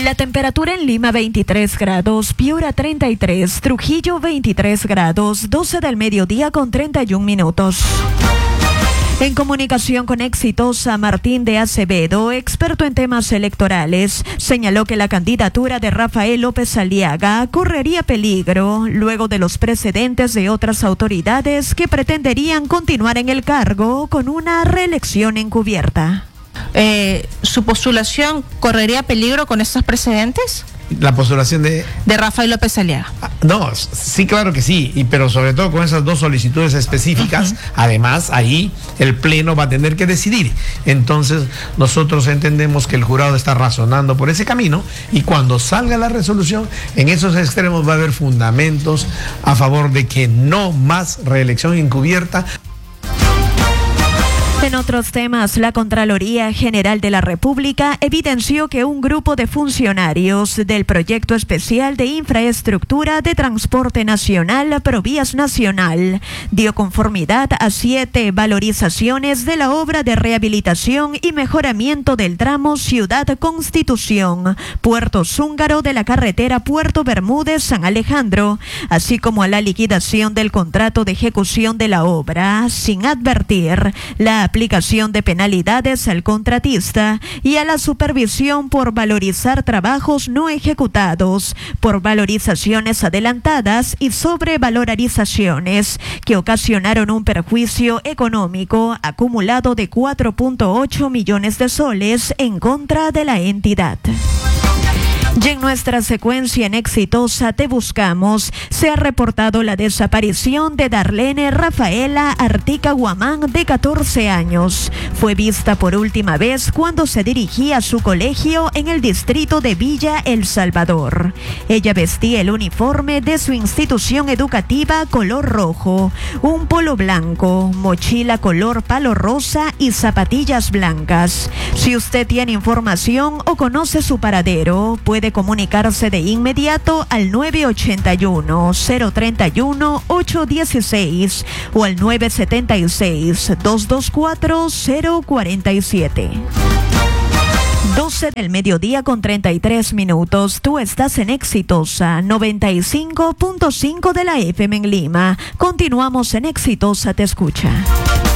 La temperatura en Lima 23 grados, Piura 33, Trujillo 23 grados, 12 del mediodía con 31 minutos. En comunicación con Exitosa, Martín de Acevedo, experto en temas electorales, señaló que la candidatura de Rafael López Aliaga correría peligro luego de los precedentes de otras autoridades que pretenderían continuar en el cargo con una reelección encubierta. ¿Su postulación correría peligro con estos precedentes? La postulación de Rafael López Aliaga. No, sí, claro que sí, pero sobre todo con esas dos solicitudes específicas, además ahí el Pleno va a tener que decidir. Entonces nosotros entendemos que el jurado está razonando por ese camino y cuando salga la resolución, en esos extremos va a haber fundamentos a favor de que no más reelección encubierta. En otros temas, la Contraloría General de la República evidenció que un grupo de funcionarios del Proyecto Especial de Infraestructura de Transporte Nacional Provías Nacional dio conformidad a 7 valorizaciones de la obra de rehabilitación y mejoramiento del tramo Ciudad Constitución, Puerto Zúngaro de la carretera Puerto Bermúdez-San Alejandro, así como a la liquidación del contrato de ejecución de la obra, sin advertir la aplicación de penalidades al contratista y a la supervisión por valorizar trabajos no ejecutados, por valorizaciones adelantadas y sobrevalorizaciones que ocasionaron un perjuicio económico acumulado de 4.8 millones de soles en contra de la entidad. Y en nuestra secuencia en Exitosa Te Buscamos, se ha reportado la desaparición de Darlene Rafaela Artica Guamán, de 14 años. Fue vista por última vez cuando se dirigía a su colegio en el distrito de Villa El Salvador. Ella vestía el uniforme de su institución educativa color rojo, un polo blanco, mochila color palo rosa y zapatillas blancas. Si usted tiene información o conoce su paradero, puede comunicarse de inmediato al 981-031-816 o al 976-224-047. 12 del mediodía con 33 minutos. Tú estás en Exitosa 95.5 de la FM en Lima. Continuamos en Exitosa Te Escucha.